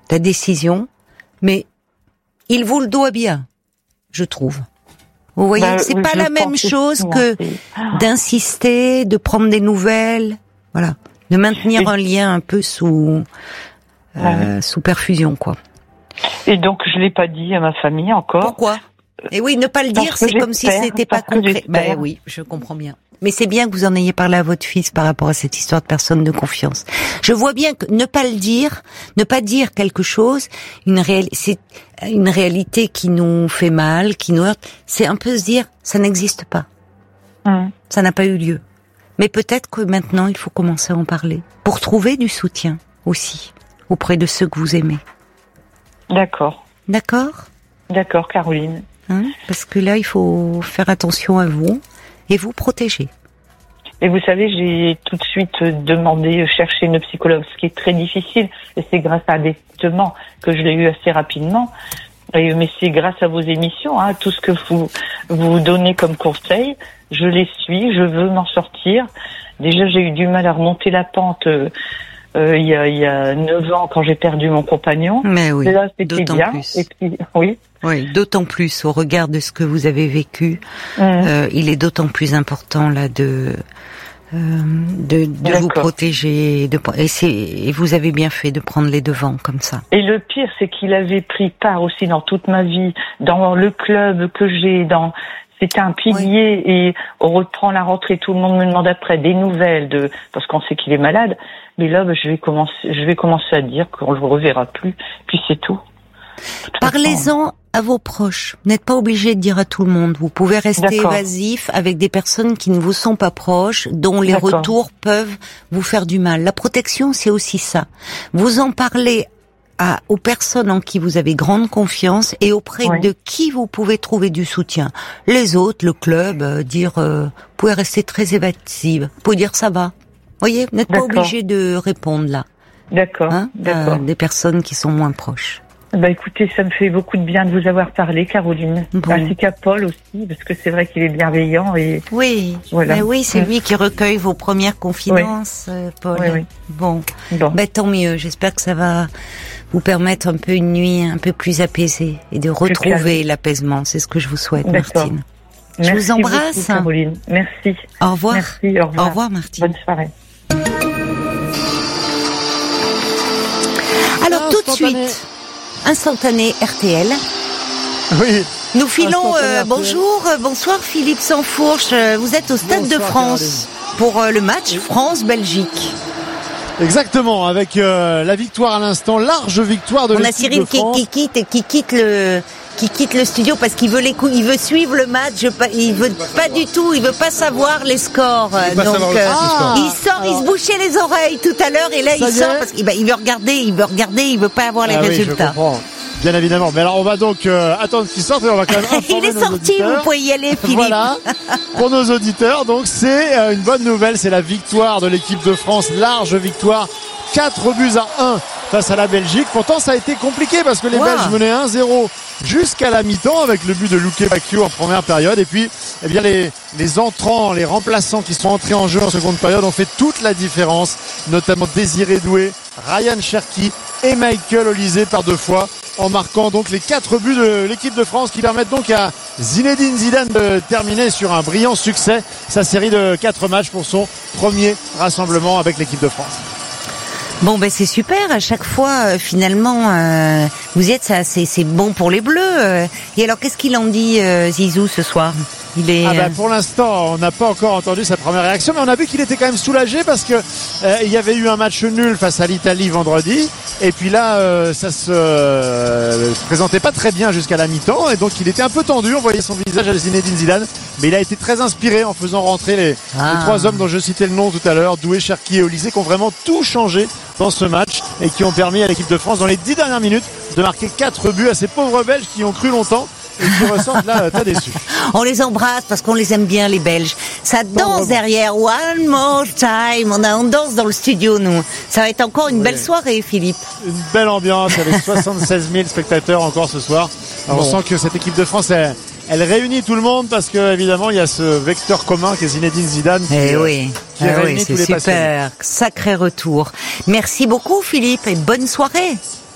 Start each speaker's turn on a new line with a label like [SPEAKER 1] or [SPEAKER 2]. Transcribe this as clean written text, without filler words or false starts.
[SPEAKER 1] ta décision, mais il vous le doit bien, je trouve. Vous voyez, c'est pas la même chose que d'insister, de prendre des nouvelles, voilà, de maintenir un lien un peu sous perfusion, quoi.
[SPEAKER 2] Et donc, je l'ai pas dit à ma famille encore.
[SPEAKER 1] Pourquoi ? Et oui, ne pas le dire, c'est comme si c'était pas concret. Ben oui, je comprends bien. Mais c'est bien que vous en ayez parlé à votre fils par rapport à cette histoire de personne de confiance. Je vois bien que ne pas le dire, ne pas dire quelque chose, c'est une réalité qui nous fait mal, qui nous heurte. C'est un peu se dire, ça n'existe pas. Ça n'a pas eu lieu. Mais peut-être que maintenant, il faut commencer à en parler. Pour trouver du soutien aussi, auprès de ceux que vous aimez.
[SPEAKER 2] D'accord.
[SPEAKER 1] D'accord ?
[SPEAKER 2] D'accord, Caroline.
[SPEAKER 1] Parce que là, il faut faire attention à vous et vous protéger.
[SPEAKER 2] Et vous savez, j'ai tout de suite demandé chercher une psychologue, ce qui est très difficile. Et c'est grâce à des traitements que je l'ai eu assez rapidement. Mais c'est grâce à vos émissions, tout ce que vous donnez comme conseil, je les suis, je veux m'en sortir. Déjà, j'ai eu du mal à remonter la pente il y a 9 ans quand j'ai perdu mon compagnon.
[SPEAKER 1] Mais oui,
[SPEAKER 2] là, c'était
[SPEAKER 1] d'autant
[SPEAKER 2] bien.
[SPEAKER 1] plus.
[SPEAKER 2] Et puis, oui.
[SPEAKER 1] Oui, d'autant plus au regard de ce que vous avez vécu, il est d'autant plus important là de vous protéger et vous avez bien fait de prendre les devants comme ça.
[SPEAKER 2] Et le pire, c'est qu'il avait pris part aussi dans toute ma vie, dans le club que j'ai, c'était un pilier et on reprend la rentrée, tout le monde me demande après des nouvelles parce qu'on sait qu'il est malade. Mais là, je vais commencer à dire qu'on le reverra plus, puis c'est tout.
[SPEAKER 1] Parlez-en à vos proches. Vous n'êtes pas obligé de dire à tout le monde. Vous pouvez rester évasif avec des personnes qui ne vous sont pas proches, dont les retours peuvent vous faire du mal. La protection, c'est aussi ça. Vous en parlez aux personnes en qui vous avez grande confiance et auprès de qui vous pouvez trouver du soutien. Les autres, le club, vous pouvez rester très évasive. Vous pouvez dire ça va. Voyez, vous n'êtes pas obligé de répondre là.
[SPEAKER 2] D'accord. D'accord.
[SPEAKER 1] Des personnes qui sont moins proches.
[SPEAKER 2] Écoutez, ça me fait beaucoup de bien de vous avoir parlé, Caroline. Ainsi qu'à Paul aussi, parce que c'est vrai qu'il est bienveillant et.
[SPEAKER 1] Oui. Voilà. Oui, c'est lui qui recueille vos premières confidences, Paul.
[SPEAKER 2] Oui.
[SPEAKER 1] Bon. Tant mieux. J'espère que ça va vous permettre un peu une nuit un peu plus apaisée et de retrouver l'apaisement. C'est ce que je vous souhaite, Martine.
[SPEAKER 2] Merci,
[SPEAKER 1] je vous embrasse.
[SPEAKER 2] Beaucoup, Caroline. Merci.
[SPEAKER 1] Au revoir.
[SPEAKER 2] Merci, au revoir.
[SPEAKER 1] Au revoir, Martine.
[SPEAKER 2] Bonne soirée.
[SPEAKER 1] Alors, tout de suite, instantané RTL.
[SPEAKER 3] Oui.
[SPEAKER 1] Nous filons, bonsoir Philippe Sansfourche. Vous êtes au Stade de France pour le match France-Belgique.
[SPEAKER 3] Exactement, avec la victoire à l'instant, large victoire de l'équipe de France.
[SPEAKER 1] On a Cyril qui quitte le studio parce qu'il veut il veut suivre le match. Il veut pas savoir les scores. Il sort, il se bouchait les oreilles tout à l'heure et là il sort parce qu'il veut regarder, il veut pas avoir les résultats.
[SPEAKER 3] Je comprends. Bien évidemment. Mais alors on va donc attendre qu'il sorte et on va quand même informer
[SPEAKER 1] il est sorti, vous pouvez y aller, Philippe.
[SPEAKER 3] Voilà. Pour nos auditeurs, donc c'est une bonne nouvelle, c'est la victoire de l'équipe de France, large victoire, 4-1 face à la Belgique. Pourtant ça a été compliqué parce que les Belges menaient 1-0 jusqu'à la mi-temps avec le but de Luke Bacchio en première période et puis les entrants, les remplaçants qui sont entrés en jeu en seconde période ont fait toute la différence, notamment Désiré Doué, Ryan Cherki et Michael Olise par 2 fois, en marquant donc les 4 buts de l'équipe de France qui permettent donc à Zinedine Zidane de terminer sur un brillant succès sa série de 4 matchs pour son premier rassemblement avec l'équipe de France.
[SPEAKER 1] Bon, c'est super. À chaque fois, finalement, vous y êtes, c'est bon pour les Bleus. Et alors, qu'est-ce qu'il en dit, Zizou, ce soir?
[SPEAKER 3] Pour l'instant, on n'a pas encore entendu sa première réaction, mais on a vu qu'il était quand même soulagé parce que il y avait eu un match nul face à l'Italie vendredi, et puis là, ça se présentait pas très bien jusqu'à la mi-temps, et donc il était un peu tendu. On voyait son visage à Zinedine Zidane, mais il a été très inspiré en faisant rentrer les 3 hommes dont je citais le nom tout à l'heure, Doué, Cherki et Olise, qui ont vraiment tout changé dans ce match et qui ont permis à l'équipe de France dans les 10 dernières minutes de marquer 4 buts à ces pauvres Belges qui ont cru longtemps et qui ressentent là très déçus.
[SPEAKER 1] On les embrasse parce qu'on les aime bien, les Belges. Ça danse derrière. One more time. On danse dans le studio, nous. Ça va être encore une belle soirée, Philippe.
[SPEAKER 3] Une belle ambiance avec 76 000 spectateurs encore ce soir. Alors, on sent que cette équipe de France, elle réunit tout le monde parce que évidemment il y a ce vecteur commun qui est Zinedine Zidane qui réunit tous les passionnés.
[SPEAKER 1] Super, sacré retour. Merci beaucoup Philippe et bonne soirée.